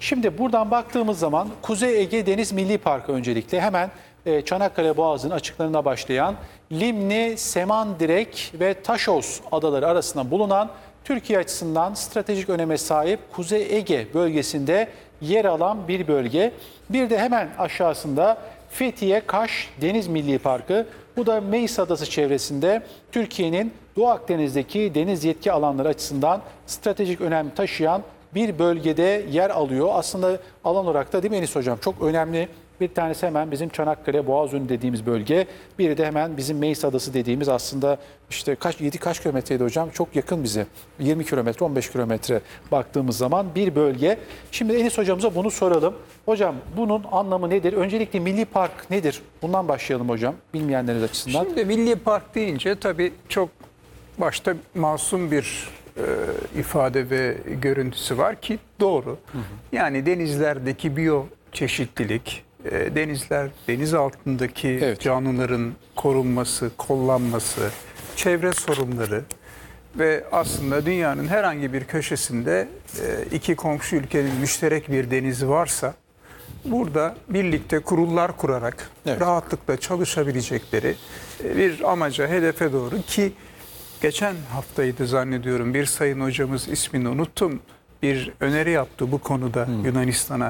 Şimdi buradan baktığımız zaman Kuzey Ege Deniz Milli Parkı öncelikle hemen Çanakkale Boğazı'nın açıklarına başlayan Limni, Semandirek ve Taşos adaları arasında bulunan Türkiye açısından stratejik öneme sahip Kuzey Ege bölgesinde yer alan bir bölge. Bir de hemen aşağısında Fethiye Kaş Deniz Milli Parkı. Bu da Meis Adası çevresinde Türkiye'nin Doğu Akdeniz'deki deniz yetki alanları açısından stratejik önem taşıyan bir bölgede yer alıyor. Aslında alan olarak da değil mi Enis Hocam? Çok önemli. Bir tanesi hemen bizim Çanakkale, Boğazönü dediğimiz bölge. Biri de hemen bizim Meis Adası dediğimiz aslında işte kaç kilometreydi hocam? Çok yakın bize. 20 kilometre, 15 kilometre baktığımız zaman bir bölge. Şimdi Enis hocamıza bunu soralım. Hocam bunun anlamı nedir? Öncelikle Milli Park nedir? Bundan başlayalım hocam bilmeyenleriniz açısından. Şimdi Milli Park deyince tabii çok başta masum bir ifade ve görüntüsü var ki doğru. Yani denizlerdeki biyoçeşitlilik, denizler, deniz altındaki canlıların korunması, kollanması, çevre sorunları ve aslında dünyanın herhangi bir köşesinde iki komşu ülkenin müşterek bir denizi varsa burada birlikte kurullar kurarak rahatlıkla çalışabilecekleri bir amaca, hedefe doğru ki geçen haftaydı zannediyorum bir sayın hocamız ismini unuttum bir öneri yaptı bu konuda Yunanistan'a.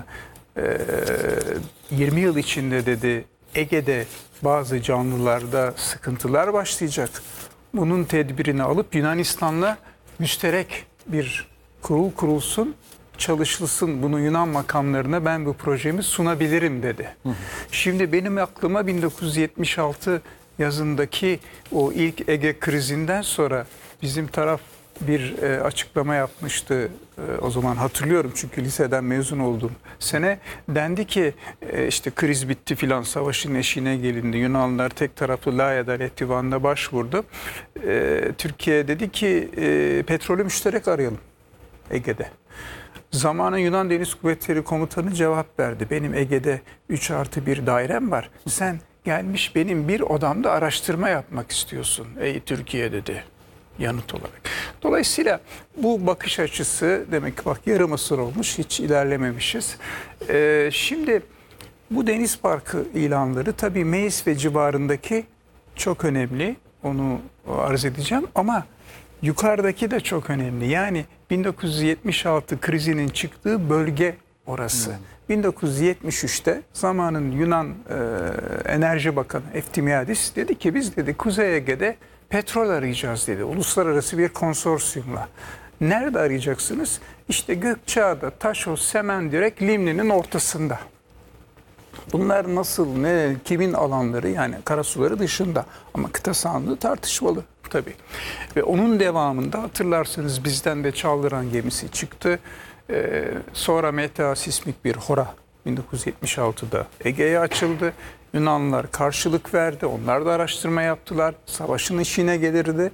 20 yıl içinde dedi Ege'de bazı canlılarda sıkıntılar başlayacak. Bunun tedbirini alıp Yunanistan'la müşterek bir kurul kurulsun, çalışılsın. Bunu Yunan makamlarına ben bu projemi sunabilirim dedi. Şimdi benim aklıma 1976 yazındaki o ilk Ege krizinden sonra bizim taraf bir açıklama yapmıştı. O zaman hatırlıyorum çünkü liseden mezun olduğum sene. Dendi ki işte kriz bitti filan, savaşın eşiğine gelindi. Yunanlılar tek taraflı La Adalet Divanı'na başvurdu. Türkiye dedi ki petrolü müşterek arayalım Ege'de. Zamanın Yunan Deniz Kuvvetleri Komutanı cevap verdi. Benim Ege'de 3+1 dairem var. Sen gelmiş benim bir odamda araştırma yapmak istiyorsun ey Türkiye dedi yanıt olarak. Dolayısıyla bu bakış açısı demek ki bak yarım asır olmuş hiç ilerlememişiz. Şimdi bu deniz parkı ilanları tabii Meis ve civarındaki çok önemli. Onu arz edeceğim ama yukarıdaki de çok önemli. Yani 1976 krizinin çıktığı bölge orası. 1973'te zamanın Yunan Enerji Bakanı Eftimiadis dedi ki biz dedi Kuzey Ege'de petrol arayacağız dedi. Uluslararası bir konsorsiyumla. Nerede arayacaksınız? İşte Gökçeada, Taşos, Semendirek, Limni'nin ortasında. Bunlar nasıl, ne, kimin alanları yani karasuları dışında ama kıta sahanlığı tartışmalı tabii. Ve onun devamında hatırlarsınız bizden de Çaldıran gemisi çıktı. Sonra MTA sismik bir HORA 1976'da Ege'ye açıldı. Yunanlılar karşılık verdi. Onlar da araştırma yaptılar. Savaşın işine gelirdi.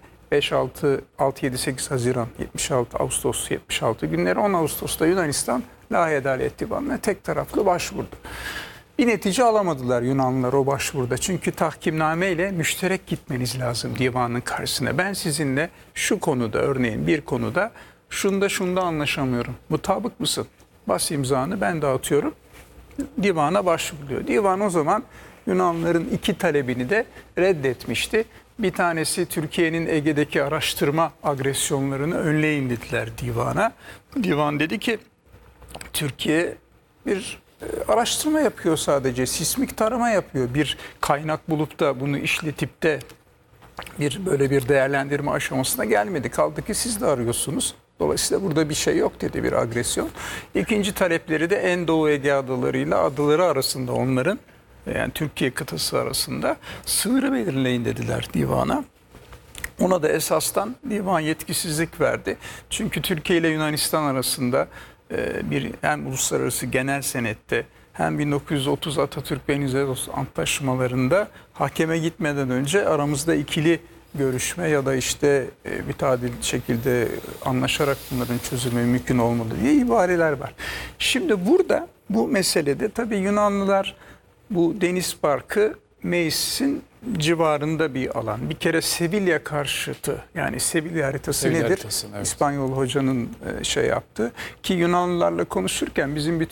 6-7-8 Haziran 76, Ağustos 76 günleri 10 Ağustos'ta Yunanistan Lahey Adalet Divanı'na tek taraflı başvurdu. Bir netice alamadılar Yunanlılar o başvuruda. Çünkü tahkimname ile müşterek gitmeniz lazım divanın karşısına. Ben sizinle şu konuda örneğin bir konuda şunda anlaşamıyorum. Mutabık mısın? Bas imzanı ben dağıtıyorum. Divana başvuruluyor. Divan o zaman Yunanlıların iki talebini de reddetmişti. Bir tanesi Türkiye'nin Ege'deki araştırma agresyonlarını önleyin dediler divana. Divan dedi ki Türkiye bir araştırma yapıyor sadece. Sismik tarama yapıyor. Bir kaynak bulup da bunu işletip de böyle bir değerlendirme aşamasına gelmedi. Kaldı ki siz de arıyorsunuz. Dolayısıyla burada bir şey yok dedi bir agresyon. İkinci talepleri de en Doğu Ege adalarıyla adaları arasında onların yani Türkiye kıtası arasında sınırı belirleyin dediler divana. Ona da esastan divan yetkisizlik verdi. Çünkü Türkiye ile Yunanistan arasında bir hem uluslararası genel senette hem 1930 Atatürk Venizelos antlaşmalarında hakeme gitmeden önce aramızda ikili görüşme ya da işte mütadil şekilde anlaşarak bunların çözümü mümkün olmalı diye ibareler var. Şimdi burada bu meselede tabii Yunanlılar bu deniz parkı Meis'in civarında bir alan. Bir kere Sevilla karşıtı yani Sevilla haritası Sevilla nedir? haritası, evet. İspanyol hocanın şey yaptığı ki Yunanlılarla konuşurken bizim